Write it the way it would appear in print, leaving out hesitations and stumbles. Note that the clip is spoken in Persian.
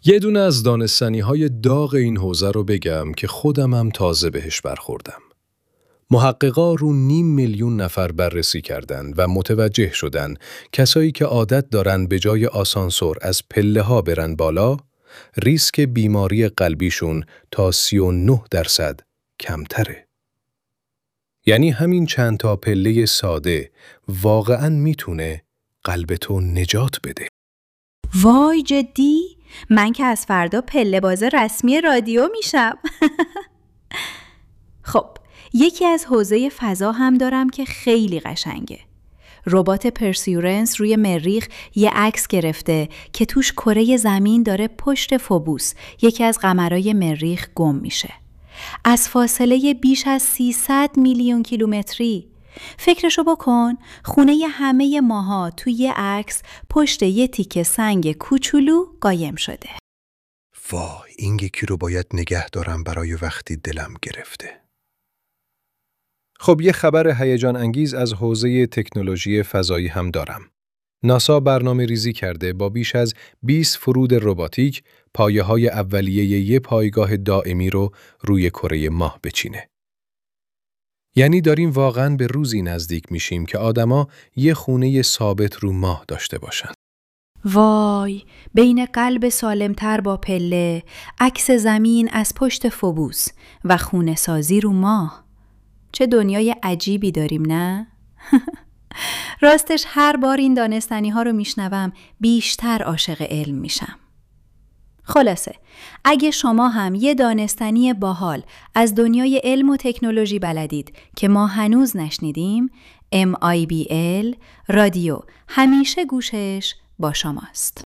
یه دونه از دانستنی‌های داغ این حوزه رو بگم که خودمم تازه بهش برخوردم. محققا رو 500,000 نفر بررسی کردند و متوجه شدن کسایی که عادت دارن به جای آسانسور از پله‌ها برن بالا، ریسک بیماری قلبیشون تا 39% کمتره. یعنی همین چند تا پله ساده واقعاً میتونه قلبتو نجات بده. وای جدی؟ من که از فردا پله باز رسمی رادیو میشم. خب، یکی از حوزه فضا هم دارم که خیلی قشنگه. ربات پرسیورنس روی مریخ یه عکس گرفته که توش کره زمین داره پشت فوبوس، یکی از قمرای مریخ، گم میشه. از فاصله بیش از 300 میلیون کیلومتری. فکرشو بکن، خونه همه ماها توی یه عکس پشت یه تیکه سنگ کوچولو قایم شده. وای، این یکی رو باید نگه دارم برای وقتی دلم گرفته. خب، یه خبر هیجان انگیز از حوزه تکنولوژی فضایی هم دارم. ناسا برنامه ریزی کرده با بیش از 20 فرود رباتیک پایه‌های اولیه یه پایگاه دائمی رو روی کره ماه بچینه. یعنی داریم واقعاً به روزی نزدیک میشیم که آدما یه خونه ثابت رو ماه داشته باشن. وای، بین قلب سالمتر با پله، عکس زمین از پشت فوبوس و خونه سازی رو ماه. چه دنیای عجیبی داریم، نه؟ راستش هر بار این دانستنی ها رو میشنوم بیشتر عاشق علم میشم. خلاصه، اگه شما هم یه دانستنی باحال از دنیای علم و تکنولوژی بلدید که ما هنوز نشنیدیم، MIBL رادیو همیشه گوشش با شماست.